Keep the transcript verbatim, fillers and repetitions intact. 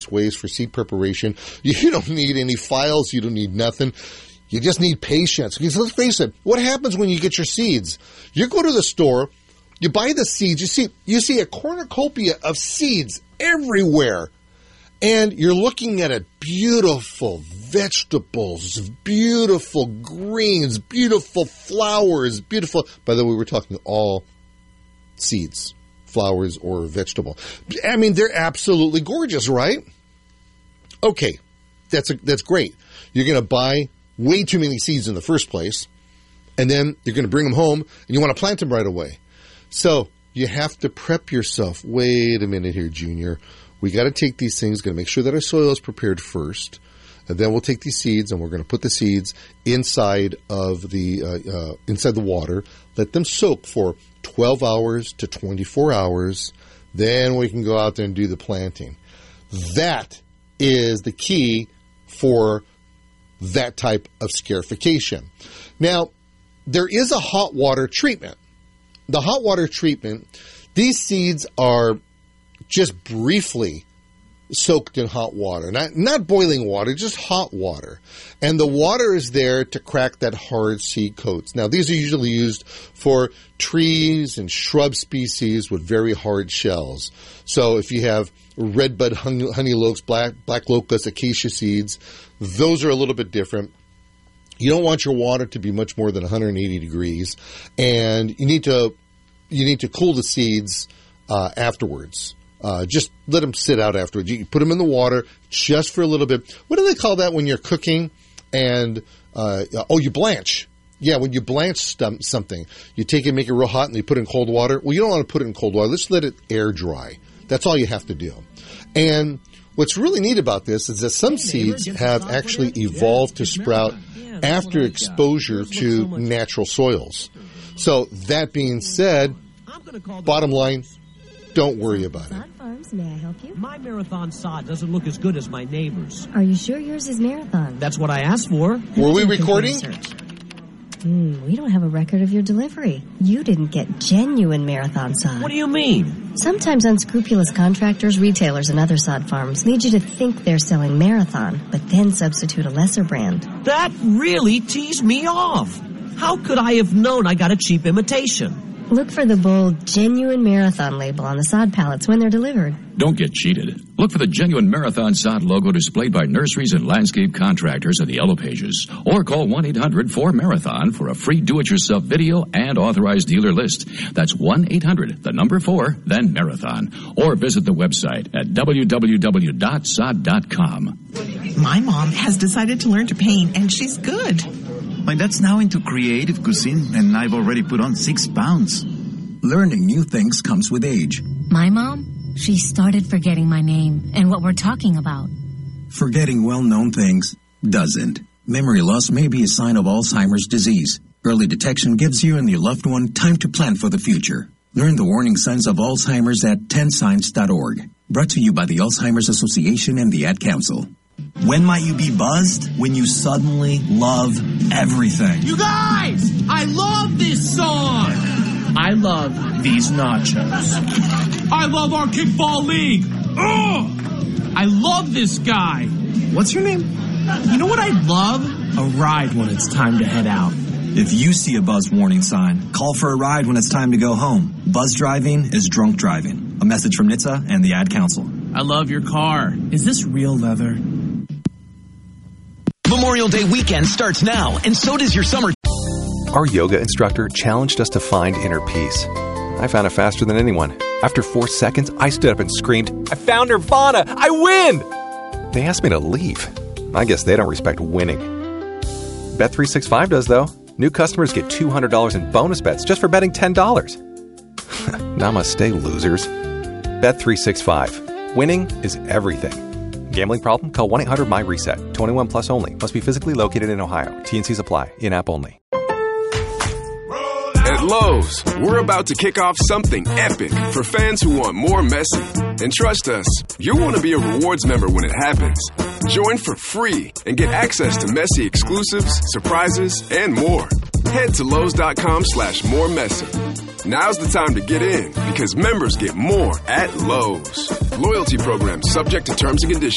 its ways for seed preparation. You don't need any files. You don't need nothing. You just need patience. Because let's face it, what happens when you get your seeds? You go to the store, you buy the seeds, you see, you see a cornucopia of seeds everywhere. And you're looking at it, beautiful vegetables, beautiful greens, beautiful flowers, beautiful. By the way, we're talking all seeds, flowers, or vegetable. I mean, they're absolutely gorgeous, right? Okay, that's a, that's great. You're going to buy way too many seeds in the first place, and then you're going to bring them home, and you want to plant them right away. So you have to prep yourself. Wait a minute here, Junior. We got to take these things, got to make sure that our soil is prepared first, and then we'll take these seeds and we're going to put the seeds inside of the uh, uh, inside the water. Let them soak for twelve hours to twenty-four hours. Then we can go out there and do the planting. That is the key for that type of scarification. Now, there is a hot water treatment. The hot water treatment, these seeds are just briefly soaked in hot water. Not not boiling water, just hot water. And the water is there to crack that hard seed coats. Now, these are usually used for trees and shrub species with very hard shells. So if you have redbud honey, honey locusts, black, black locust, acacia seeds, those are a little bit different. You don't want your water to be much more than one hundred eighty degrees, and you need to you need to cool the seeds uh, afterwards. Uh, just let them sit out afterwards. You put them in the water just for a little bit. What do they call that when you're cooking? And uh, oh, you blanch. Yeah, when you blanch st- something, you take it, make it real hot, and you put it in cold water. Well, you don't want to put it in cold water. Let's let it air dry. That's all you have to do. And what's really neat about this is that some seeds have actually evolved to sprout after exposure to natural soils. So that being said, bottom line, don't worry about it. Sod Farms, may I help you? My Marathon sod doesn't look as good as my neighbor's. Are you sure yours is Marathon? That's what I asked for. Were we recording? Hmm, we don't have a record of your delivery. You didn't get genuine Marathon sod. What do you mean? Sometimes unscrupulous contractors, retailers, and other sod farms need you to think they're selling Marathon, but then substitute a lesser brand. That really teased me off. How could I have known I got a cheap imitation? Look for the bold, genuine Marathon label on the sod pallets when they're delivered. Don't get cheated. Look for the genuine Marathon sod logo displayed by nurseries and landscape contractors in the yellow pages. Or call one eight hundred four marathon for a free do-it-yourself video and authorized dealer list. That's one eight hundred, the number four, then Marathon. Or visit the website at w w w dot sod dot com. My mom has decided to learn to paint, and she's good. My dad's now into creative cuisine, and I've already put on six pounds. Learning new things comes with age. My mom, she started forgetting my name and what we're talking about. Forgetting well-known things doesn't. Memory loss may be a sign of Alzheimer's disease. Early detection gives you and your loved one time to plan for the future. Learn the warning signs of Alzheimer's at ten signs dot org. Brought to you by the Alzheimer's Association and the Ad Council. When might you be buzzed? When you suddenly love everything. You guys! I love this song! I love these nachos. I love our kickball league! Ugh! I love this guy! What's your name? You know what I love? A ride when it's time to head out. If you see a buzz warning sign, call for a ride when it's time to go home. Buzz driving is drunk driving. A message from N H T S A and the Ad Council. I love your car. Is this real leather? Memorial Day weekend starts now, and so does your summer. Our yoga instructor challenged us to find inner peace. I found it faster than anyone. After four seconds, I stood up and screamed, "I found Nirvana! I win!" They asked me to leave. I guess they don't respect winning. Bet three sixty-five does, though. New customers get two hundred dollars in bonus bets just for betting ten dollars. Namaste, losers. Bet three sixty-five. Winning is everything. Gambling problem? Call one eight hundred my reset. twenty-one plus only. Must be physically located in Ohio. T and Cs apply. In-app only. At Lowe's, we're about to kick off something epic for fans who want more Messi. And trust us, you'll want to be a rewards member when it happens. Join for free and get access to Messi exclusives, surprises, and more. Head to Lowe's.com slash more Messi. Now's the time to get in because members get more at Lowe's. Loyalty program subject to terms and conditions.